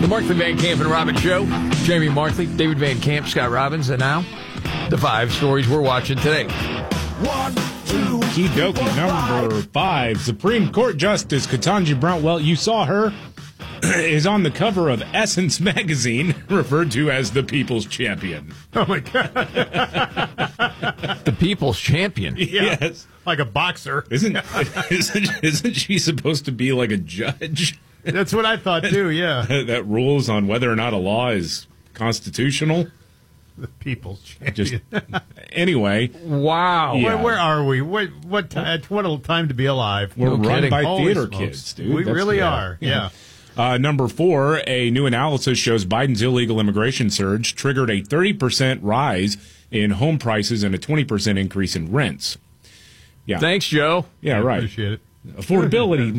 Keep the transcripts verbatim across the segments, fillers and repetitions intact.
The Markley, Van Camp, and Robbins Show. Jamie Markley, David Van Camp, Scott Robbins, and now the five stories we're watching today. One, two, Okie dokie, number five. Supreme Court Justice Ketanji Brown, well, you saw her, is on the cover of Essence magazine, referred to as the People's Champion. Oh, my God. The People's Champion. Yeah. Yes. Like a boxer. Isn't, isn't, isn't she supposed to be like a judge? That's what I thought, too, yeah. That rules on whether or not a law is constitutional? The People's Champion. Just anyway. Wow. Yeah. Where, where are we? What what, t- what a time to be alive. We're No run kidding. by Holy theater smokes. kids, dude. We That's- really yeah. are, yeah. Uh, number four, a new analysis shows Biden's illegal immigration surge triggered a thirty percent rise in home prices and a twenty percent increase in rents. Yeah. Thanks, Joe. Yeah, right. Appreciate it. Affordability.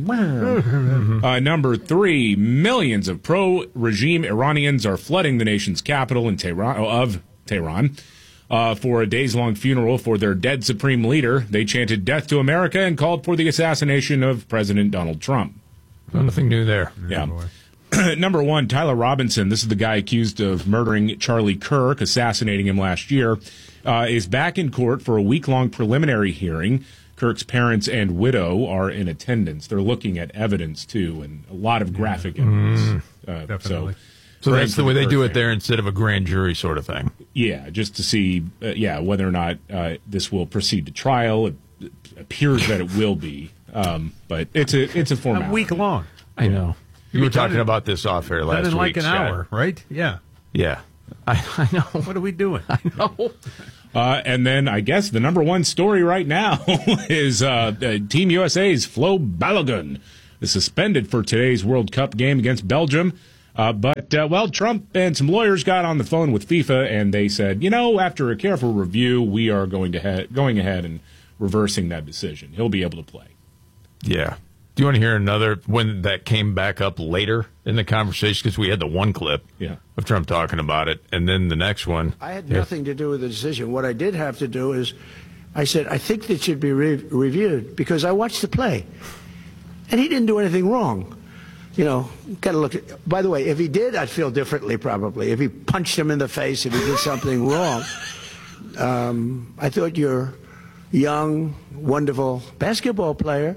uh, number three, millions of pro-regime Iranians are flooding the nation's capital in Tehran, of Tehran uh, for a days-long funeral for their dead supreme leader. They chanted death to America and called for the assassination of President Donald Trump. Nothing new there. Yeah. Number one, Tyler Robinson, this is the guy accused of murdering Charlie Kirk, assassinating him last year, uh, is back in court for a week-long preliminary hearing. Kirk's parents and widow are in attendance. They're looking at evidence, too, and a lot of graphic evidence. Mm, uh, definitely. So, So praying that's for the way they Kirk do it family. there instead of a grand jury sort of thing. Yeah, just to see, uh, yeah, whether or not uh, this will proceed to trial. It, it appears that it will be, um, but it's a it's a formality. A week long. I know. You were Done talking in- about this off air last Done in week, like an Scott. hour, right? Yeah. Yeah. I, I know. What are we doing? I know. Uh, and then I guess the number one story right now is uh, uh, Team U S A's Flo Balogun is suspended for today's World Cup game against Belgium. Uh, but, uh, well, Trump and some lawyers got on the phone with FIFA, and they said, you know, after a careful review, we are going to ha- going ahead and reversing that decision. He'll be able to play. Yeah. Do you want to hear another when that came back up later in the conversation? Because we had the one clip Yeah. of Trump talking about it, and then the next one. I had nothing to do with the decision. What I did have to do is, I said, I think that should be re- reviewed because I watched the play, and he didn't do anything wrong. You know, got to look at. By the way, if he did, I'd feel differently probably. If he punched him in the face, if he did something wrong, um, I thought you're young, wonderful basketball player.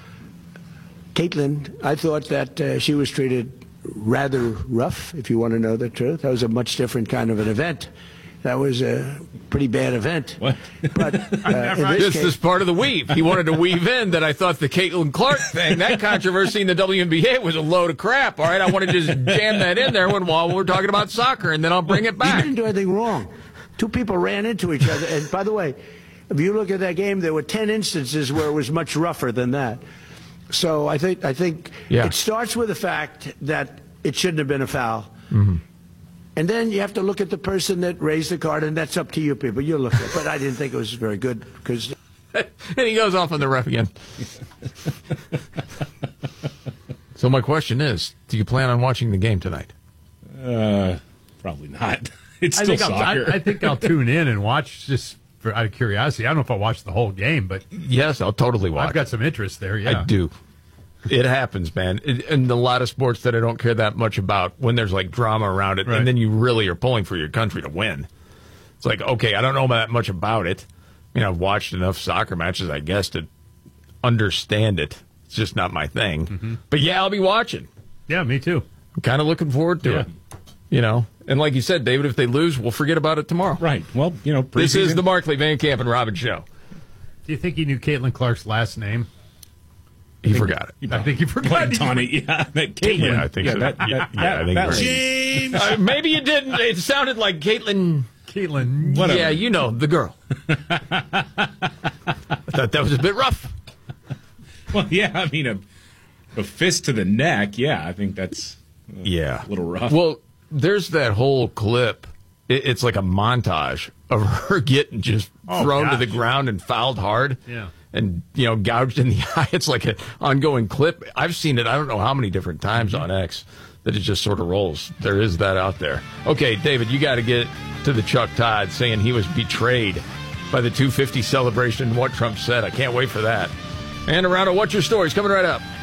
Caitlin, I thought that uh, she was treated rather rough, if you want to know the truth. That was a much different kind of an event. That was a pretty bad event. What? But uh, in this This case, is part of the weave. He wanted to weave in that I thought the Caitlin Clark thing, that controversy in the W N B A was a load of crap. All right, I want to just jam that in there when while we're talking about soccer, and then I'll bring it he back. didn't do anything wrong. Two people ran into each other. And by the way, if you look at that game, there were ten instances where it was much rougher than that. So I think I think Yeah. it starts with the fact that it shouldn't have been a foul. Mm-hmm. And then you have to look at the person that raised the card, and that's up to you people. You look at it. But I didn't think it was very good because... And he goes off on the ref again. So my question is, do you plan on watching the game tonight? Uh, probably not. It's I still think, I'll, soccer. I, I think I'll tune in and watch just for, out of curiosity. I don't know if I'll watch the whole game, but Yes, I'll totally watch. I've got some interest there, yeah. I do. It happens, man. It, in a lot of sports that I don't care that much about, when there's like drama around it, Right. and then you really are pulling for your country to win. It's like, okay, I don't know that much about it. I mean, I've watched enough soccer matches, I guess, to understand it. It's just not my thing. Mm-hmm. But yeah, I'll be watching. Yeah, me too. I'm kind of looking forward to Yeah. it. You know, and like you said, David, if they lose, we'll forget about it tomorrow. Right. Well, you know, This is preseason- the Markley, Van Camp, and Robbins show. Do you think he knew Caitlin Clark's last name? He forgot it. I think he forgot. Blanked on it, yeah. That Caitlin. Yeah, I think so. That, Yeah, that, yeah, I think that, right. that- Uh, maybe you didn't. It sounded like Caitlin. Caitlin. Whatever. Yeah, you know, the girl. I thought that was a bit rough. Well, yeah, I mean, a, a fist to the neck, yeah, I think that's uh, Yeah. a little rough. Well, there's that whole clip. It, it's like a montage of her getting just Oh, thrown to gosh. the ground and fouled hard. Yeah. And, you know, gouged in the eye. It's like an ongoing clip. I've seen it, I don't know how many different times on X, that it just sort of rolls. There is that out there. Okay, David, you got to get to the Chuck Todd saying he was betrayed by the two fifty celebration and what Trump said. I can't wait for that. And around a What's Your Stories coming right up.